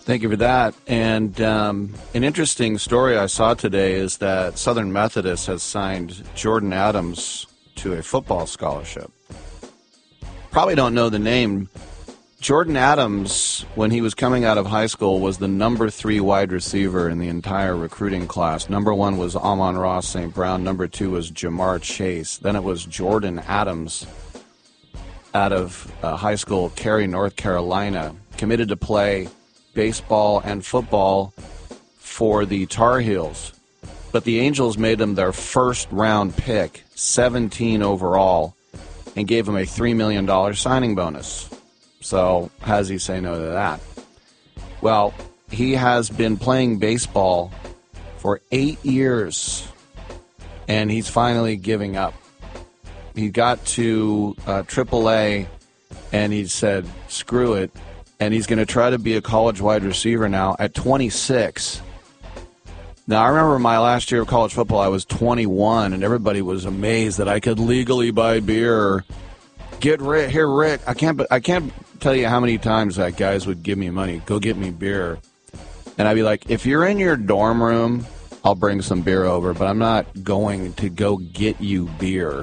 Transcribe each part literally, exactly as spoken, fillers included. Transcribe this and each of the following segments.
Thank you for that. And um, an interesting story I saw today is that Southern Methodist has signed Jordan Adams to a football scholarship. Probably don't know the name. Jordan Adams, when he was coming out of high school, was the number three wide receiver in the entire recruiting class. Number one was Amon-Ra Saint Brown. Number two was Jamar Chase. Then it was Jordan Adams out of uh, high school, Cary, North Carolina, committed to play baseball and football for the Tar Heels. But the Angels made him their first round pick, seventeen overall, and gave him a three million dollars signing bonus. So how does he say no to that? Well, he has been playing baseball for eight years, and he's finally giving up. He got to uh, triple A, and he said, screw it. And he's going to try to be a college wide receiver now at twenty-six. Now, I remember my last year of college football, I was twenty-one, and everybody was amazed that I could legally buy beer. Get Rick, here, Rick. I can't, I can't tell you how many times that guys would give me money. Go get me beer. And I'd be like, if you're in your dorm room, I'll bring some beer over, but I'm not going to go get you beer.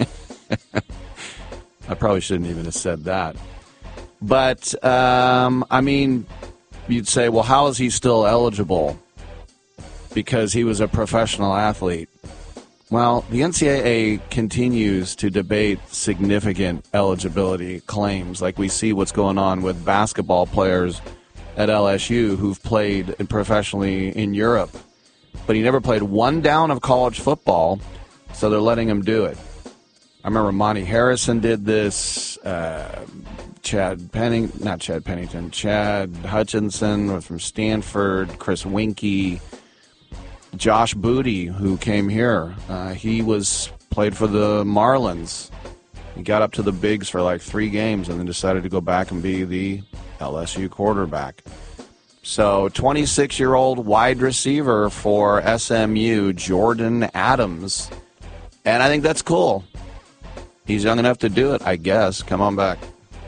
I probably shouldn't even have said that. But, um, I mean, you'd say, well, how is he still eligible? Because he was a professional athlete. Well, the N C double A continues to debate significant eligibility claims, like we see what's going on with basketball players at L S U who've played professionally in Europe. But he never played one down of college football, so they're letting him do it. I remember Monty Harrison did this. Uh, Chad Penning, not Chad Pennington, Chad Hutchinson from Stanford, Chris Winkie, Josh Booty, who came here. Uh, he was played for the Marlins. He got up to the bigs for like three games and then decided to go back and be the L S U quarterback. So twenty-six-year-old wide receiver for S M U, Jordan Adams. And I think that's cool. He's young enough to do it, I guess. Come on back.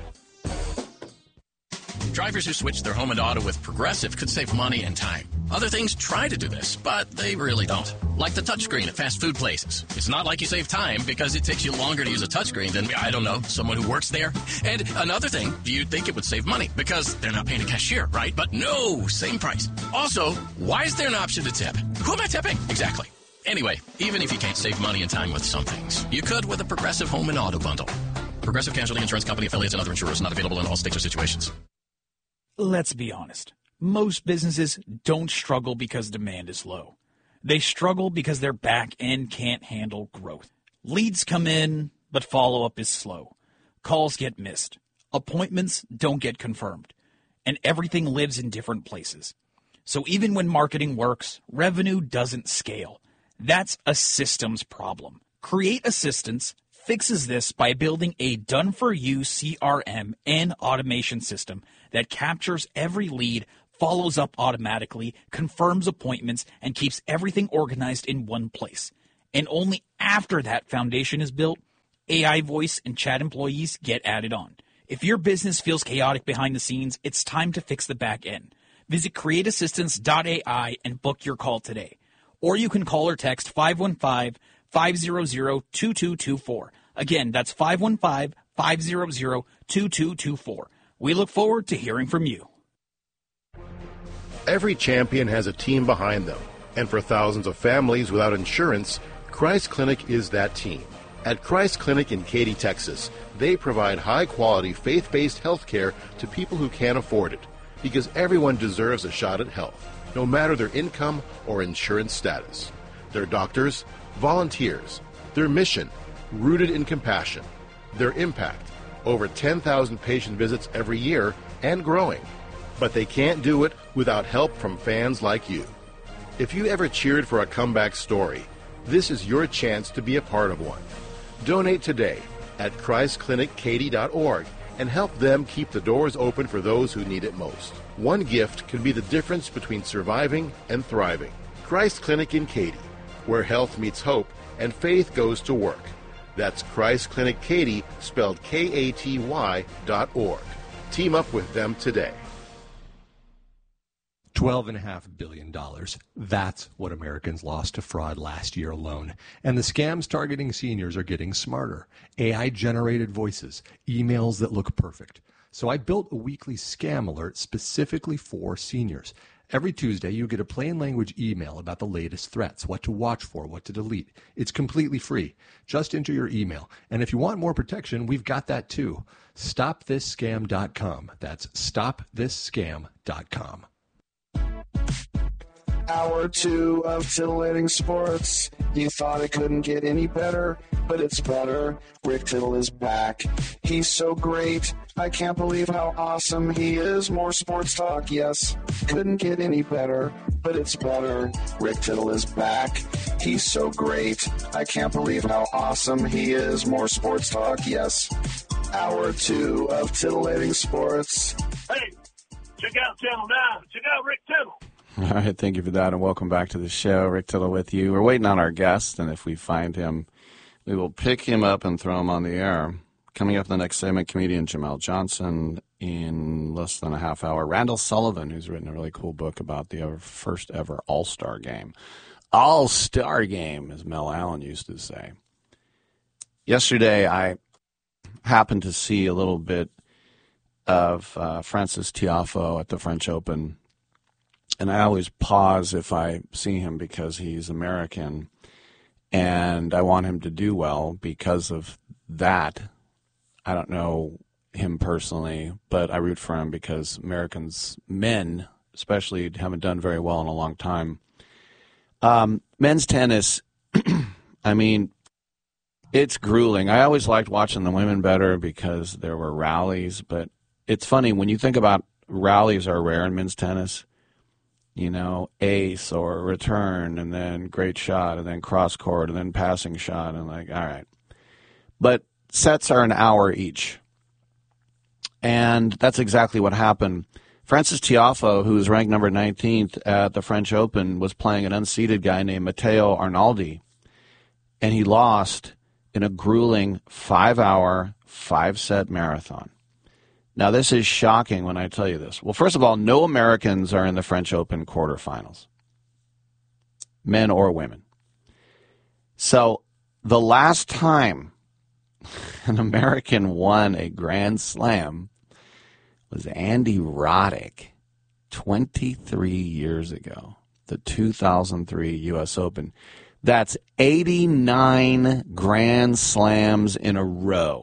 Drivers who switch their home and auto with Progressive could save money and time. Other things try to do this, but they really don't. Like the touchscreen at fast food places. It's not like you save time because it takes you longer to use a touchscreen than, I don't know, someone who works there. And another thing, you'd think it would save money because they're not paying a cashier, right? But no, same price. Also, why is there an option to tip? Who am I tipping? Exactly. Anyway, even if you can't save money and time with some things, you could with a Progressive home and auto bundle. Progressive Casualty Insurance Company, affiliates, and other insurers. Not available in all states or situations. Let's be honest. Most businesses don't struggle because demand is low. They struggle because their back end can't handle growth. Leads come in, but follow-up is slow. Calls get missed. Appointments don't get confirmed. And everything lives in different places. So even when marketing works, revenue doesn't scale. That's a systems problem. Create Assistance fixes this by building a done-for-you C R M and automation system that captures every lead, follows up automatically, confirms appointments, and keeps everything organized in one place. And only after that foundation is built, A I voice and chat employees get added on. If your business feels chaotic behind the scenes, it's time to fix the back end. Visit create assistance dot A I and book your call today. Or you can call or text five one five, five hundred, two two two four. Again, that's five one five, five hundred, two two two four. We look forward to hearing from you. Every champion has a team behind them, and for thousands of families without insurance, Christ Clinic is that team. At Christ Clinic in Katy, Texas, they provide high-quality, faith-based health care to people who can't afford it, because everyone deserves a shot at health, no matter their income or insurance status. Their doctors, volunteers, their mission, rooted in compassion, their impact, over ten thousand patient visits every year and growing. But they can't do it without help from fans like you. If you ever cheered for a comeback story, this is your chance to be a part of one. Donate today at christ clinic katy dot org and help them keep the doors open for those who need it most. One gift can be the difference between surviving and thriving. Christ Clinic in Katy, where health meets hope and faith goes to work. That's Christ Clinic Katy, spelled K A T Y dot org. Team up with them today. twelve point five billion dollars. That's what Americans lost to fraud last year alone. And the scams targeting seniors are getting smarter. A I-generated voices, emails that look perfect. So I built a weekly scam alert specifically for seniors. Every Tuesday, you get a plain language email about the latest threats, what to watch for, what to delete. It's completely free. Just enter your email. And if you want more protection, we've got that too. stop this scam dot com. That's stop this scam dot com. Hour two of titillating sports. You thought it couldn't get any better, but it's better. Rick Tittle is back. He's so great. I can't believe how awesome he is. More sports talk, yes. Couldn't get any better, but it's better. Rick Tittle is back. He's so great. I can't believe how awesome he is. More sports talk, yes. Hour two of titillating sports. Hey, check out Channel nine. Check out Rick Tittle. All right, thank you for that, and welcome back to the show. Rick Tittle with you. We're waiting on our guest, and if we find him, we will pick him up and throw him on the air. Coming up in the next segment, comedian Jamel Johnson. In less than a half hour, Randall Sullivan, who's written a really cool book about the first ever All-Star game. All-Star game, as Mel Allen used to say. Yesterday, I happened to see a little bit of uh, Frances Tiafoe at the French Open. And I always pause if I see him because he's American, and I want him to do well because of that. I don't know him personally, but I root for him because Americans, men especially, haven't done very well in a long time. Um, men's tennis, I mean, it's grueling. I always liked watching the women better because there were rallies, but it's funny, when you think about rallies are rare in men's tennis, you know, ace or return, and then great shot, and then cross court, and then passing shot, and like, all right. But sets are an hour each. And that's exactly what happened. Frances Tiafoe, who was ranked number nineteenth at the French Open, was playing an unseeded guy named Matteo Arnaldi, and he lost in a grueling five-hour, five-set marathon. Now, this is shocking when I tell you this. Well, first of all, no Americans are in the French Open quarterfinals, men or women. So the last time an American won a Grand Slam was Andy Roddick twenty-three years ago, the two thousand three U S Open. That's eighty-nine Grand Slams in a row.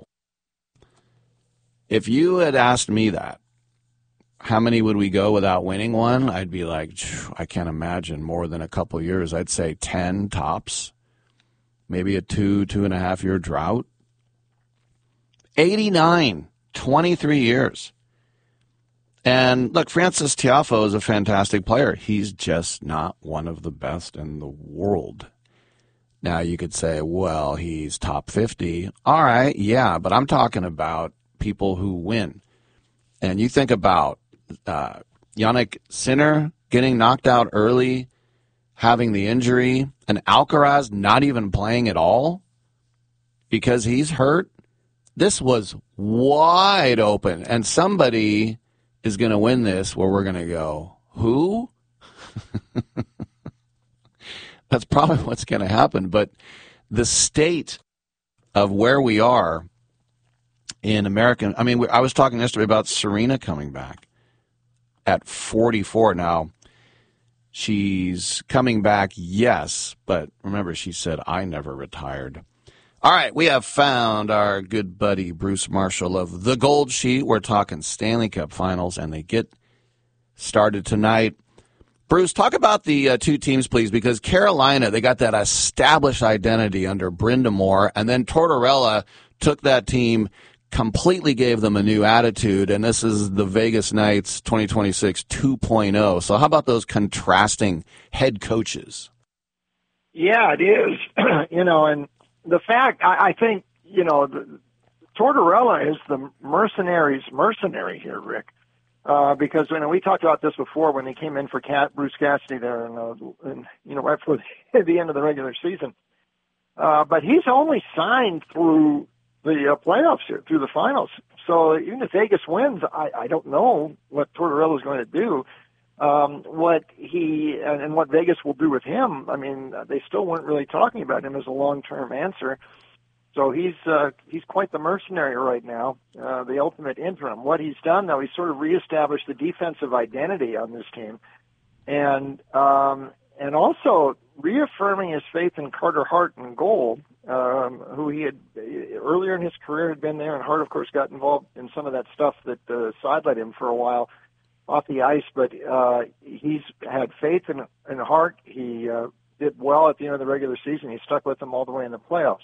If you had asked me that, how many would we go without winning one? I'd be like, I can't imagine more than a couple years. I'd say ten tops, maybe a two, two and a half year drought. eighty-nine, twenty-three years. And look, Frances Tiafoe is a fantastic player. He's just not one of the best in the world. Now you could say, well, he's top fifty. All right, yeah, but I'm talking about people who win. And you think about uh, Jannik Sinner getting knocked out early, having the injury, and Alcaraz not even playing at all because he's hurt. This was wide open, and somebody is going to win this where we're going to go, who? That's probably what's going to happen. But the state of where we are in American, I mean, I was talking yesterday about Serena coming back at forty-four now. She's coming back, yes, but remember, she said, I never retired. All right, we have found our good buddy Bruce Marshall of The Gold Sheet. We're talking Stanley Cup Finals, and they get started tonight. Bruce, talk about the uh, two teams, please, because Carolina, they got that established identity under Brenda Moore, and then Tortorella took that team, completely gave them a new attitude, and this is the Vegas Knights twenty twenty-six two point oh. So how about those contrasting head coaches? Yeah, it is. you know, and the fact, I, I think, you know, the, Tortorella is the mercenaries' mercenary here, Rick, uh, because, you know, we talked about this before when he came in for Cat, Bruce Cassidy there, and, uh, and, you know, right before the, the end of the regular season. Uh, but he's only signed through the uh, playoffs here, through the finals. So even if Vegas wins, I, I don't know what Tortorella is going to do. Um, what he and, and what Vegas will do with him, I mean, they still weren't really talking about him as a long-term answer. So he's uh, he's quite the mercenary right now, uh, the ultimate interim. What he's done, though, he's sort of reestablished the defensive identity on this team, and um, and also reaffirming his faith in Carter Hart in goal, um, who he had earlier in his career had been there, and Hart, of course, got involved in some of that stuff that uh, sidelined him for a while off the ice. But uh, he's had faith in, in Hart. He uh, did well at the end of the regular season. He stuck with them all the way in the playoffs.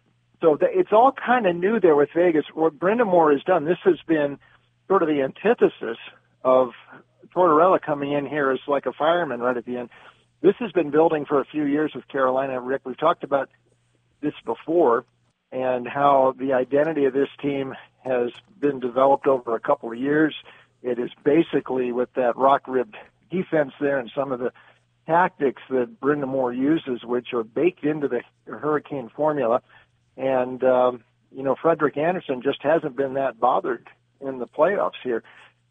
So the, it's all kind of new there with Vegas. What Brind'Amour has done, this has been sort of the antithesis of Tortorella coming in here as like a fireman right at the end. This has been building for a few years with Carolina. Rick, we've talked about this before and how the identity of this team has been developed over a couple of years. It is basically with that rock-ribbed defense there and some of the tactics that Brind'Amour uses, which are baked into the Hurricane formula. And, um, you know, Frederick Anderson just hasn't been that bothered in the playoffs here.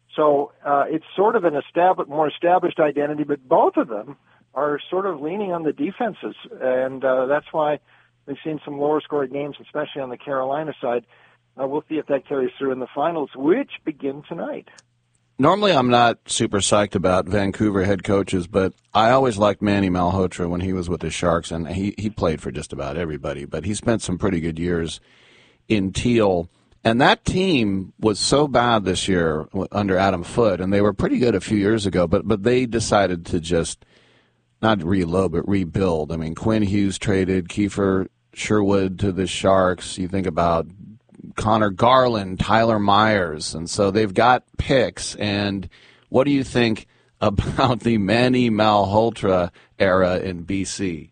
So uh, it's sort of an established, more established identity, but both of them are sort of leaning on the defenses. And uh, that's why we've seen some lower-scoring games, especially on the Carolina side. Uh, we'll see if that carries through in the finals, which begin tonight. Normally, I'm not super psyched about Vancouver head coaches, but I always liked Manny Malhotra when he was with the Sharks, and he, he played for just about everybody. But he spent some pretty good years in Teal. And that team was so bad this year under Adam Foote, and they were pretty good a few years ago, but but they decided to just not reload, but rebuild. I mean, Quinn Hughes traded, Kiefer Sherwood to the Sharks. You think about Connor Garland, Tyler Myers, and so they've got picks. And what do you think about the Manny Malhotra era in B C?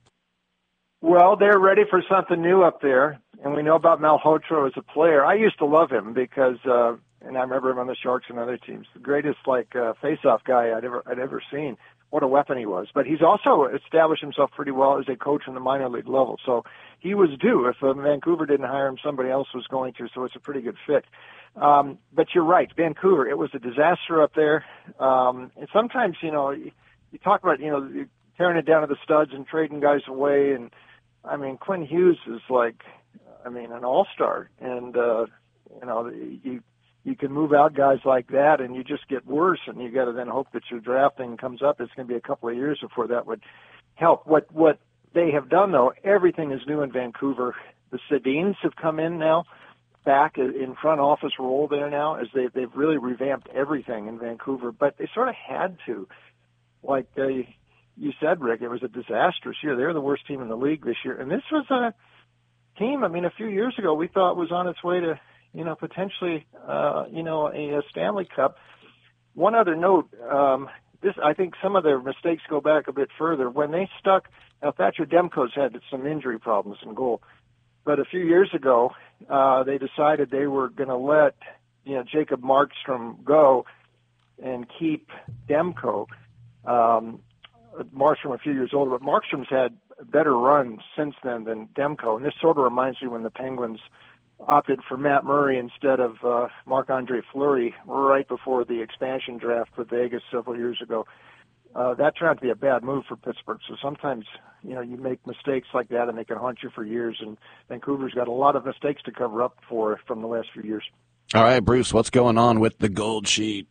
Well, they're ready for something new up there, and we know about Malhotra as a player. I used to love him because, uh, and I remember him on the Sharks and other teams, the greatest like uh, face-off guy I'd ever I'd ever seen. What a weapon he was. But he's also established himself pretty well as a coach in the minor league level. So he was due. If uh, Vancouver didn't hire him, somebody else was going to, so it's a pretty good fit. Um, but you're right, Vancouver, it was a disaster up there. Um, and sometimes, you know, you, you talk about, you know, tearing it down to the studs and trading guys away. And, I mean, Quinn Hughes is like, I mean, an all-star. And, uh, you know, you you can move out guys like that, and you just get worse, and you got to then hope that your drafting comes up. It's going to be a couple of years before that would help. What what they have done, though, everything is new in Vancouver. The Sedins have come in now, back in front office role there now, as they, they've really revamped everything in Vancouver. But they sort of had to. Like uh, you said, Rick, it was a disastrous year. They're the worst team in the league this year. And this was a team, I mean, a few years ago we thought was on its way to, you know, potentially, uh, you know, a, a Stanley Cup. One other note, um, this I think some of their mistakes go back a bit further. When they stuck, now Thatcher Demko's had some injury problems in goal, but a few years ago, uh, they decided they were going to let, you know, Jacob Markstrom go and keep Demko. Um, Markstrom a few years older, but Markstrom's had a better run since then than Demko, and this sort of reminds me when the Penguins opted for Matt Murray instead of uh, Marc-Andre Fleury right before the expansion draft with Vegas several years ago. Uh, that turned out to be a bad move for Pittsburgh. So sometimes, you know, you make mistakes like that and they can haunt you for years. And Vancouver's got a lot of mistakes to cover up for from the last few years. All right, Bruce, what's going on with the Gold Sheet?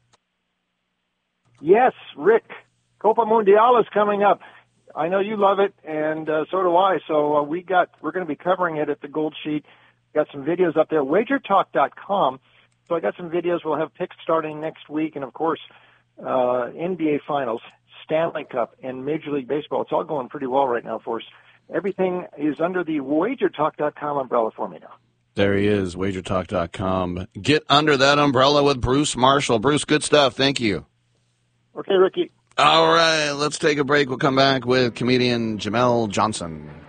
Yes, Rick, Copa Mundial is coming up. I know you love it, and uh, so do I. So uh, we got we're going to be covering it at the Gold Sheet. Got some videos up there, wager talk dot com. So I got some videos. We'll have picks starting next week. And, of course, uh, N B A Finals, Stanley Cup, and Major League Baseball. It's all going pretty well right now for us. Everything is under the wager talk dot com umbrella for me now. There he is, wager talk dot com. Get under that umbrella with Bruce Marshall. Bruce, good stuff. Thank you. Okay, Ricky. All right, let's take a break. We'll come back with comedian Jamel Johnson.